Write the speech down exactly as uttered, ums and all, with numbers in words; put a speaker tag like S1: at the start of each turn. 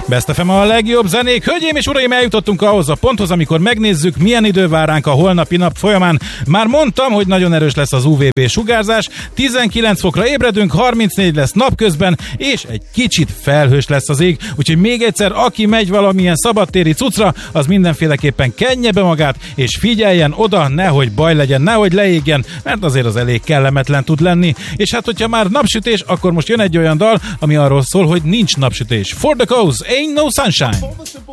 S1: Best ef em a legjobb zenék. Hölgyeim és uraim, eljutottunk ahhoz a ponthoz, amikor megnézzük, milyen idő vár ránk a holnapi nap folyamán. Már mondtam, hogy nagyon erős lesz az u vé bé sugárzás, tizenkilenc fokra ébredünk, harmincnégy lesz napközben, és egy kicsit felhős lesz az ég, úgyhogy még egyszer, aki megy valamilyen szabadtéri cuccra, az mindenféleképpen kenje be magát, és figyeljen oda, nehogy baj legyen, nehogy leégjen, mert azért az elég kellemetlen tud lenni. És hát, hogyha már napsütés, akkor most jön egy olyan dal, ami arról szól, hogy nincs napsütés. For the cause, ain't no sunshine.